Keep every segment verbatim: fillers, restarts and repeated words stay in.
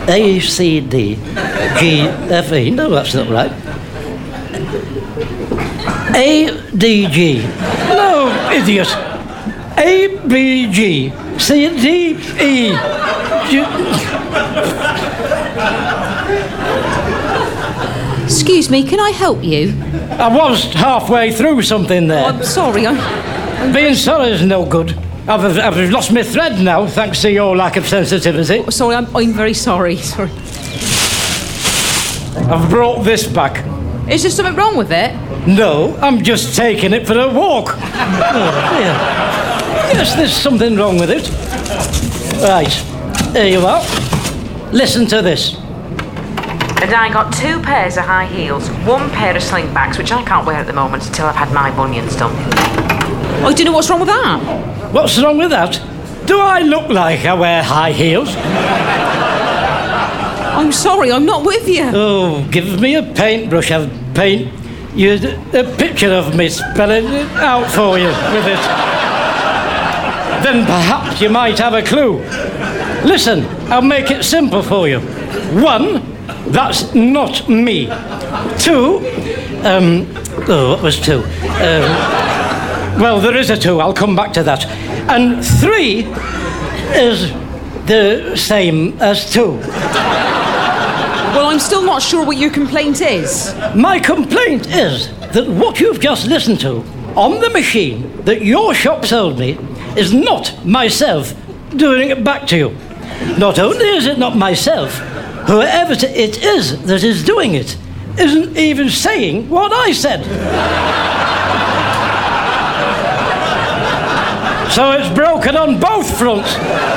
A, C, D, G, F, E. No, that's not right. A, D, G. No, idiot. A, B, G, C, D, E, G. Excuse me, can I help you? I was halfway through something there. Oh, I'm sorry, I'm... Being sorry is no good. I've, I've lost my thread now, thanks to your lack of sensitivity. Oh, sorry, I'm, I'm very sorry, sorry. I've brought this back. Is there something wrong with it? No, I'm just taking it for a walk. Oh, dear. Yes, there's something wrong with it. Right, here you are. Listen to this. And I got two pairs of high heels, one pair of slingbacks, which I can't wear at the moment until I've had my bunions done. I don't know what's wrong with that. What's wrong with that? Do I look like I wear high heels? I'm sorry, I'm not with you. Oh, give me a paintbrush. I'll paint you a picture of me spelling it out for you with it. Then perhaps you might have a clue. Listen, I'll make it simple for you. One, that's not me. Two, um, oh, what was two? Um, well, there is a two, I'll come back to that. And three is the same as two. Well, I'm still not sure what your complaint is. My complaint is that what you've just listened to on the machine that your shop sold me is not myself doing it back to you. Not only is it not myself, whoever it is that is doing it isn't even saying what I said. So it's broken on both fronts.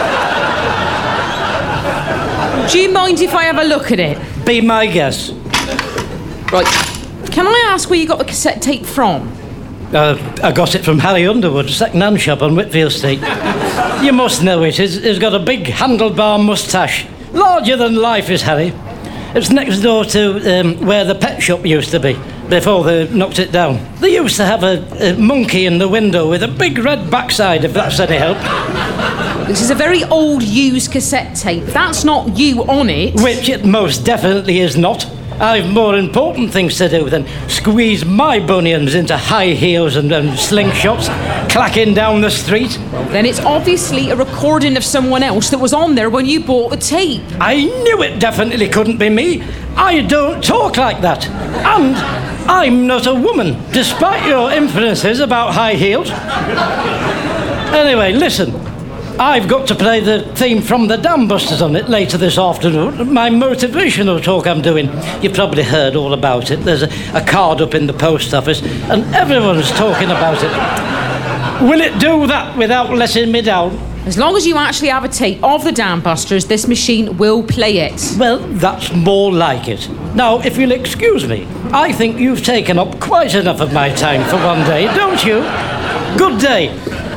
Do you mind if I have a look at it? Be my guest. Right. Can I ask where you got the cassette tape from? Uh, I got it from Harry Underwood, second-hand shop on Whitfield Street. You must know it. He's, he's got a big handlebar moustache. Larger than life is Harry. It's next door to um, where the pet shop used to be, before they knocked it down. They used to have a, a monkey in the window with a big red backside, if that's any help. This is a very old used cassette tape. That's not you on it. Which it most definitely is not. I've more important things to do than squeeze my bunions into high heels and, and slingshots, clacking down the street. Then it's obviously a recording of someone else that was on there when you bought the tape. I knew it definitely couldn't be me. I don't talk like that. And I'm not a woman, despite your inferences about high heels. Anyway, listen. I've got to play the theme from the Dam Busters on it later this afternoon. My motivational talk I'm doing. You've probably heard all about it. There's a, a card up in the post office, and everyone's talking about it. Will it do that without letting me down? As long as you actually have a tape of the Dam Busters, this machine will play it. Well, that's more like it. Now, if you'll excuse me, I think you've taken up quite enough of my time for one day, don't you? Good day.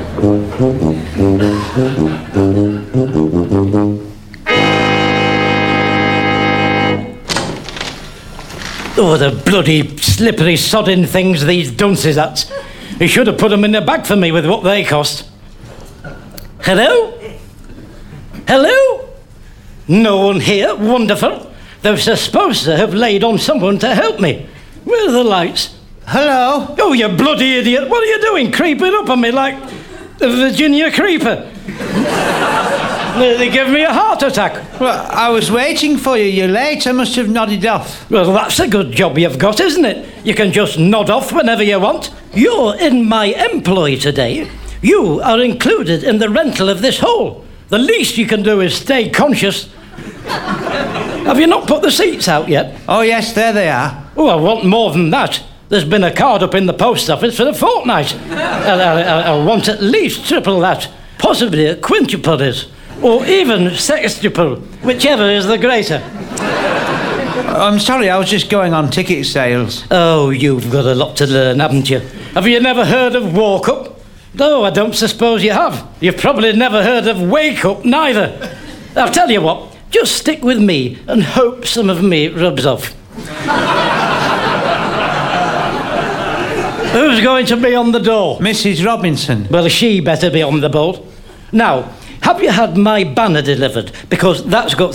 Oh, the bloody slippery sodding things these dunces at. He should have put them in the bag for me with what they cost. Hello? Hello? No one here? Wonderful. They're supposed to have laid on someone to help me. Where are the lights? Hello? Oh, you bloody idiot. What are you doing? Creeping up on me like a Virginia creeper. They give me a heart attack. Well, I was waiting for you. You're late. I must have nodded off. Well, that's a good job you've got, isn't it? You can just nod off whenever you want. You're in my employ today. You are included in the rental of this hall. The least you can do is stay conscious. Have you not put the seats out yet? Oh, yes, there they are. Oh, I want more than that. There's been a card up in the post office for a fortnight. I, I, I want at least triple that. Possibly a quintuple is. Or even sextuple, whichever is the greater. I'm sorry, I was just going on ticket sales. Oh, you've got a lot to learn, haven't you? Have you never heard of Walk Up? No, I don't suppose you have. You've probably never heard of Wake Up, neither. I'll tell you what, just stick with me and hope some of me rubs off. Who's going to be on the door? Missus Robinson. Well, she better be on the board. Now, have you had my banner delivered? Because that's got